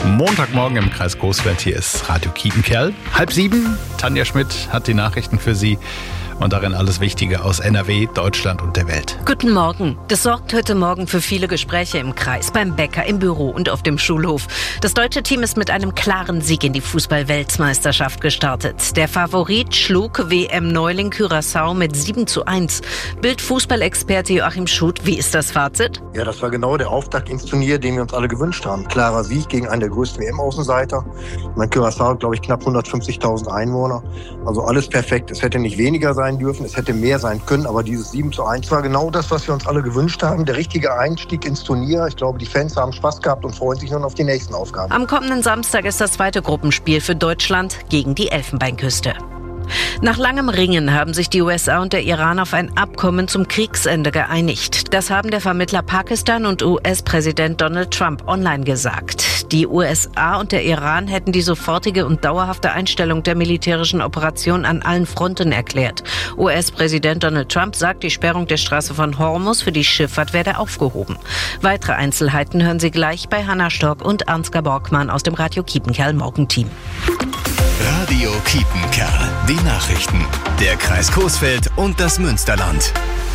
Montagmorgen im Kreis Coesfeld. Hier ist Radio Kiepenkerl. 6:30. Tanja Schmidt hat die Nachrichten für Sie. Und darin alles Wichtige aus NRW, Deutschland und der Welt. Guten Morgen. Das sorgt heute Morgen für viele Gespräche im Kreis, beim Bäcker, im Büro und auf dem Schulhof. Das deutsche Team ist mit einem klaren Sieg in die Fußball-Weltmeisterschaft gestartet. Der Favorit schlug WM-Neuling Curaçao mit 7:1. Bild-Fußballexperte Joachim Schuth, wie ist das Fazit? Ja, das war genau der Auftakt ins Turnier, den wir uns alle gewünscht haben. Klarer Sieg gegen einen der größten WM-Außenseiter. Curaçao hat, glaube ich, knapp 150.000 Einwohner. Also alles perfekt. Es hätte nicht weniger sein dürfen, es hätte mehr sein können, aber dieses 7:1 war genau das, was wir uns alle gewünscht haben. Der richtige Einstieg ins Turnier. Ich glaube, die Fans haben Spaß gehabt und freuen sich nun auf die nächsten Aufgaben. Am kommenden Samstag ist das zweite Gruppenspiel für Deutschland gegen die Elfenbeinküste. Nach langem Ringen haben sich die USA und der Iran auf ein Abkommen zum Kriegsende geeinigt. Das haben der Vermittler Pakistan und US-Präsident Donald Trump online gesagt. Die USA und der Iran hätten die sofortige und dauerhafte Einstellung der militärischen Operation an allen Fronten erklärt. US-Präsident Donald Trump sagt, die Sperrung der Straße von Hormuz für die Schifffahrt werde aufgehoben. Weitere Einzelheiten hören Sie gleich bei Hanna Stork und Ansgar Borgmann aus dem Radio Kiepenkerl Morgenteam. Radio Kiepenkerl. Die Nachrichten. Der Kreis Coesfeld und das Münsterland.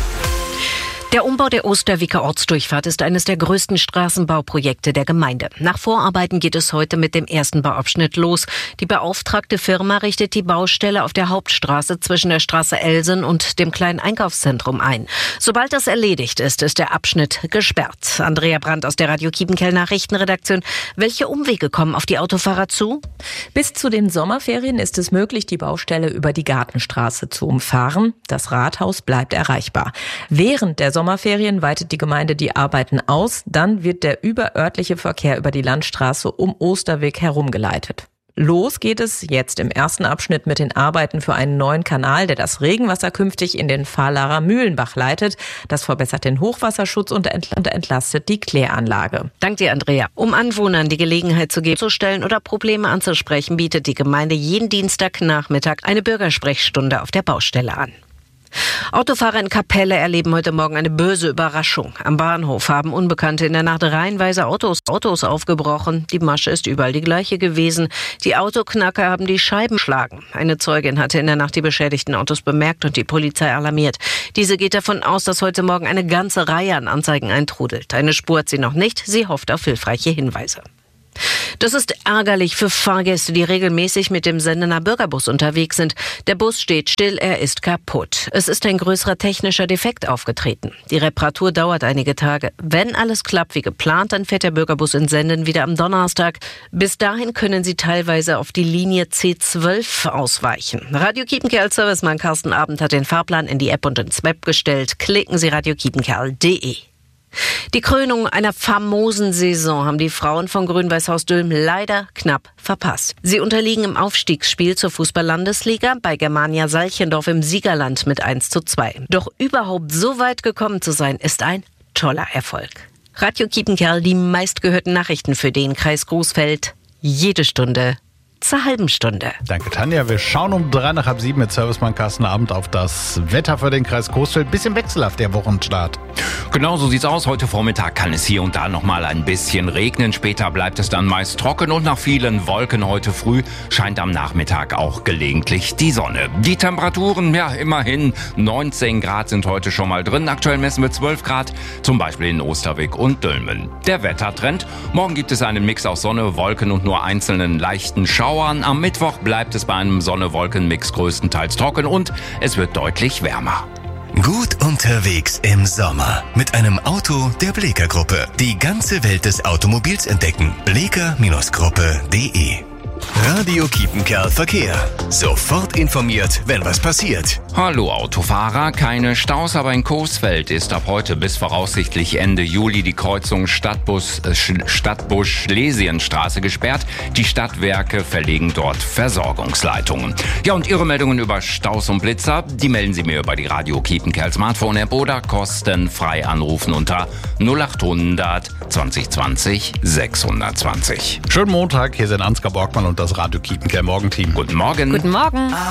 Der Umbau der Osterwicker Ortsdurchfahrt ist eines der größten Straßenbauprojekte der Gemeinde. Nach Vorarbeiten geht es heute mit dem ersten Bauabschnitt los. Die beauftragte Firma richtet die Baustelle auf der Hauptstraße zwischen der Straße Elsen und dem kleinen Einkaufszentrum ein. Sobald das erledigt ist, ist der Abschnitt gesperrt. Andrea Brandt aus der Radio Kiepenkerl Nachrichtenredaktion. Welche Umwege kommen auf die Autofahrer zu? Bis zu den Sommerferien ist es möglich, die Baustelle über die Gartenstraße zu umfahren. Das Rathaus bleibt erreichbar. Während der Sommerferien weitet die Gemeinde die Arbeiten aus. Dann wird der überörtliche Verkehr über die Landstraße um Osterweg herumgeleitet. Los geht es jetzt im ersten Abschnitt mit den Arbeiten für einen neuen Kanal, der das Regenwasser künftig in den Fahlerer Mühlenbach leitet. Das verbessert den Hochwasserschutz und entlastet die Kläranlage. Dank dir, Andrea. Um Anwohnern die Gelegenheit zu geben, zu stellen oder Probleme anzusprechen, bietet die Gemeinde jeden Dienstagnachmittag eine Bürgersprechstunde auf der Baustelle an. Autofahrer in Kapelle erleben heute Morgen eine böse Überraschung. Am Bahnhof haben Unbekannte in der Nacht reihenweise Autos aufgebrochen. Die Masche ist überall die gleiche gewesen. Die Autoknacker haben die Scheiben geschlagen. Eine Zeugin hatte in der Nacht die beschädigten Autos bemerkt und die Polizei alarmiert. Diese geht davon aus, dass heute Morgen eine ganze Reihe an Anzeigen eintrudelt. Eine Spur hat sie noch nicht. Sie hofft auf hilfreiche Hinweise. Das ist ärgerlich für Fahrgäste, die regelmäßig mit dem Sendener Bürgerbus unterwegs sind. Der Bus steht still, er ist kaputt. Es ist ein größerer technischer Defekt aufgetreten. Die Reparatur dauert einige Tage. Wenn alles klappt wie geplant, dann fährt der Bürgerbus in Senden wieder am Donnerstag. Bis dahin können Sie teilweise auf die Linie C12 ausweichen. Radio Kiepenkerl Servicemann Carsten Abend hat den Fahrplan in die App und ins Web gestellt. Klicken Sie radiokiepenkerl.de. Die Krönung einer famosen Saison haben die Frauen von Grün-Weiß-Haus Dülmen leider knapp verpasst. Sie unterliegen im Aufstiegsspiel zur Fußball-Landesliga bei Germania Salchendorf im Siegerland mit 1:2. Doch überhaupt so weit gekommen zu sein, ist ein toller Erfolg. Radio Kiepenkerl, die meistgehörten Nachrichten für den Kreis Coesfeld. Jede Stunde zur halben Stunde. Danke, Tanja. Wir schauen um 6:03 mit Servicemann Carsten Abend auf das Wetter für den Kreis Coesfeld. Bisschen wechselhaft, der Wochenstart. Genau so sieht's aus. Heute Vormittag kann es hier und da noch mal ein bisschen regnen. Später bleibt es dann meist trocken und nach vielen Wolken heute früh scheint am Nachmittag auch gelegentlich die Sonne. Die Temperaturen, ja immerhin 19 Grad sind heute schon mal drin. Aktuell messen wir 12 Grad, zum Beispiel in Osterwig und Dülmen. Der Wettertrend. Morgen gibt es einen Mix aus Sonne, Wolken und nur einzelnen leichten Schauern. Am Mittwoch bleibt es bei einem Sonne-Wolken-Mix größtenteils trocken und es wird deutlich wärmer. Gut unterwegs im Sommer mit einem Auto der Bleeker Gruppe. Die ganze Welt des Automobils entdecken. bleeker-gruppe.de. Radio Kiepenkerl Verkehr. Sofort informiert, wenn was passiert. Hallo Autofahrer, keine Staus, aber in Coesfeld ist ab heute bis voraussichtlich Ende Juli die Kreuzung Stadtbusch-Schlesienstraße gesperrt. Die Stadtwerke verlegen dort Versorgungsleitungen. Ja, und Ihre Meldungen über Staus und Blitzer, die melden Sie mir über die Radio Kiepenkerl Smartphone-App oder kostenfrei anrufen unter 0800 2020 620. Schönen Montag, hier sind Ansgar Borgmann und das Radio Kiepenkerl Morgenteam. Guten Morgen. Guten Morgen.